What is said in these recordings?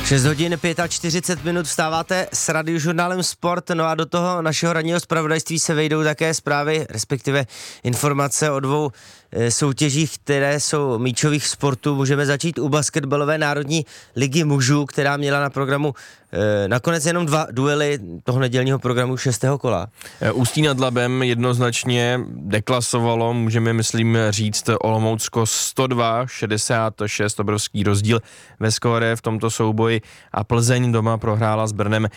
6 hodin 45 minut vstáváte s Radiožurnálem Sport, no a do toho našeho ranního zpravodajství se vejdou také zprávy, respektive informace o dvou soutěžích, které jsou míčových sportů. Můžeme začít u basketbalové národní ligy mužů, která měla na programu nakonec jenom 2 duely toho nedělního programu 6. kola. Ústí nad Labem jednoznačně deklasovalo, můžeme myslím říct, Olomoucko 102-66, obrovský rozdíl ve skóre v tomto souboji, a Plzeň doma prohrála s Brnem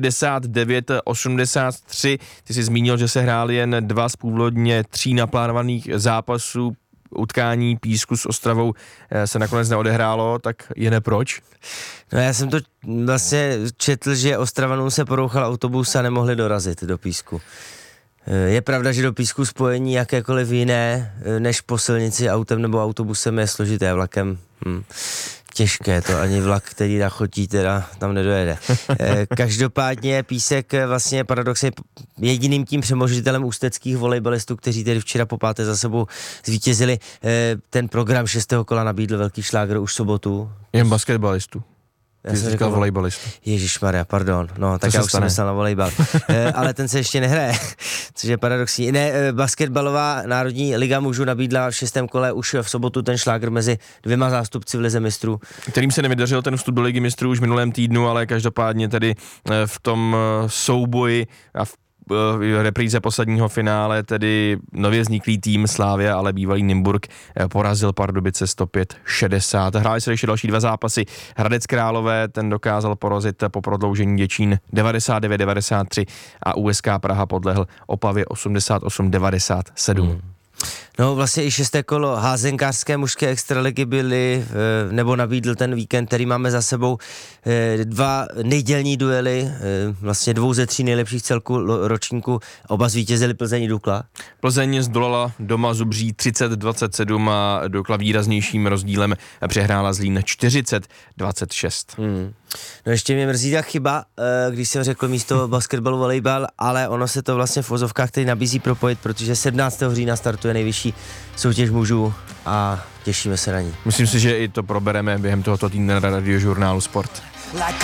69-83. Ty jsi zmínil, že se hráli jen 2 z původně 3 naplánovaných zápasů. Utkání Písku s Ostravou se nakonec neodehrálo, tak jen proč? No já jsem to vlastně četl, že Ostravanům se porouchal autobus a nemohli dorazit do Písku. Je pravda, že do Písku spojení jakékoliv jiné než po silnici autem nebo autobusem je složité, vlakem těžké, to ani vlak, který nachotí, teda tam nedojede. Každopádně Písek vlastně paradoxně jediným tím přemožitelem ústeckých volejbalistů, kteří tedy včera po 5. za sebou zvítězili. Ten program 6. kola nabídl velký šlágr už sobotu. Jen basketbalistů. Já jsem říkal volejbalistů. Ježišmarja, pardon. No, tak já už jsem myslel na volejbal. Ale ten se ještě nehraje, což je paradoxní. Ne, basketbalová národní liga mužů nabídla v 6. kole už v sobotu ten šlágr mezi 2 zástupci v lize mistrů. Kterým se nevydařil ten vstup do ligy mistrů už v minulém týdnu, ale každopádně tedy v tom souboji a v repríze posledního finále tedy nově vzniklý tým Slavia, ale bývalý Nymburk porazil Pardubice 105-60. Hráli se ještě další 2 zápasy. Hradec Králové, ten dokázal porazit po prodloužení Děčín 99-93 a USK Praha podlehl Opavě 88-97. No vlastně i 6. kolo házenkářské mužské extraligy byly, nebo nabídl ten víkend, který máme za sebou, 2 nedělní duely, vlastně 2 ze 3 nejlepších celků ročníku, oba zvítězili Plzeň i Dukla. Plzeň zdolala doma Zubří 30-27 a Dukla výraznějším rozdílem přehrála Zlín 40-26. No ještě mě mrzí ta chyba, když jsem řekl místo basketbalu volejbal, ale ono se to vlastně v vozovkách teď nabízí propojit, protože 17. října startuje nejvyšší soutěž mužů a těšíme se na ní. Myslím si, že i to probereme během tohoto týdne na Radiožurnálu Sport.